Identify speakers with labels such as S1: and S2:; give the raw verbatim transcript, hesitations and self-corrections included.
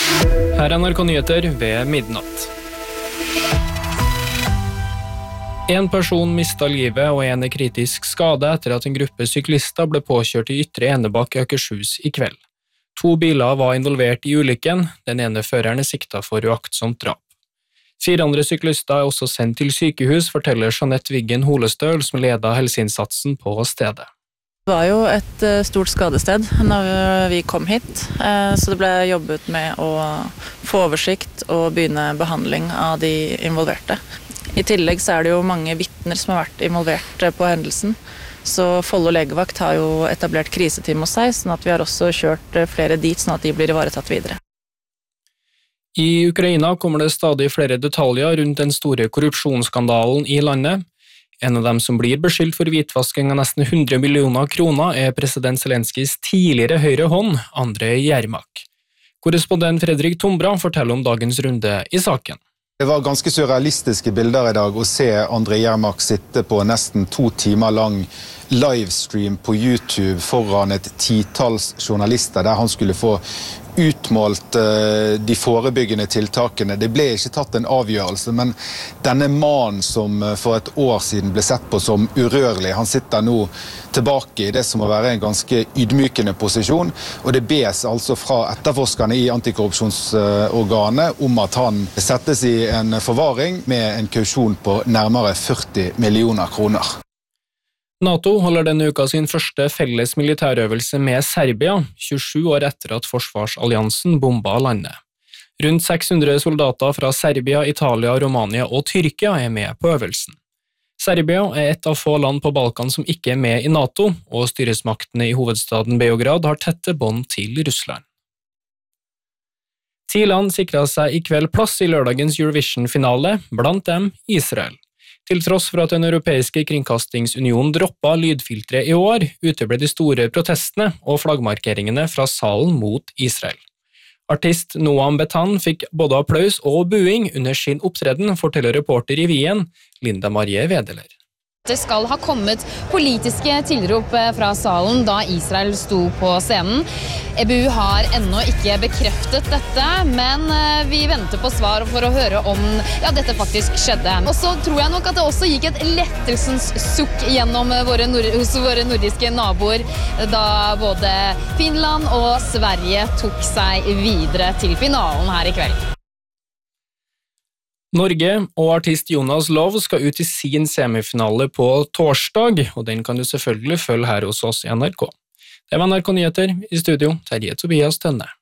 S1: Her er N R K Nyheter ved midnatt. En person mistet livet og en er kritisk skadet etter at en gruppe syklister ble påkjørt i Ytre Enebakk i Akershus i kveld. To biler var involvert i ulykken, den ene føreren er siktet for uaktsomt drap. Fire andre syklister er også sendt til sykehus, forteller Jeanette Wiggen Holestøl, som ledet helseinnsatsen på stedet.
S2: Det var jo et stort skadested når vi kom hit, så det ble jobbet med å få oversikt og begynne behandling av de involverte. I tillegg så er det jo mange vitner som har vært involvert på hendelsen, så Follo legevakt har jo etablert kriseteam hos seg, sånn at vi har også kjørt flere dit, sånn at de blir ivaretatt videre.
S1: I Ukraina kommer det stadig flere detaljer rundt den store korrupsjonsskandalen i landet. En av dem som blir beskyldt for hvitvasking av nesten hundre millioner kroner er president Zelenskijs tidligere høyre hånd, Andrej Jermak. Korrespondent Fredrik Tombra forteller om dagens runde i saken.
S3: Det var ganske surrealistiske bilder i dag å se Andrej Jermak sitte på nesten to timer lang livestream på YouTube foran et titalls journalister der han skulle få utmålt de forebyggende tiltakene. Det ble ikke tatt en avgjørelse, men denne mannen som for et år siden ble sett på som urørlig, han sitter nå tilbake i det som må være en ganske ydmykende posisjon, og det bes altså fra etterforskerne i antikorrupsjonsorganet om at han settes i en forvaring med en kausjon på nærmere førti millioner kroner.
S1: NATO holder denne uka sin første felles militærøvelse med Serbia, tjuesju år etter at forsvarsalliansen bombet landet. Rundt seks hundre soldater fra Serbia, Italia, Romania og Tyrkia er med på øvelsen. Serbia er et av få land på Balkan som ikke er med i NATO, og styresmaktene i hovedstaden Beograd har tette bånd til Russland. Ti land sikret seg i kveld plass i lørdagens Eurovision-finale, blant dem Israel. Til tross for at den europeiske kringkastingsunionen droppet lydfiltre i år, uteble de store protestene og flaggmarkeringene fra salen mot Israel. Artist Noam Betan fikk både applaus og buing under sin opptreden, forteller reporter i Wien, Linda Marie Wedeler.
S4: Det skal ha kommet politiske tilrop fra salen da Israel sto på scenen. E B U har ennå ikke bekreftet dette, men vi venter på svar for å høre om ja, dette faktisk skjedde. Og så tror jeg nok at det også gikk et lettelsens sukk gjennom våre, nord hos våre nordiske naboer, da både Finland og Sverige tok seg videre til finalen her i kveld.
S1: Norge og artist Jonas Love skal ut i sin semifinale på torsdag, og den kan du selvfølgelig følge her hos oss i N R K. Det var N R K Nyheter, i studio Terje Tobias Tønne.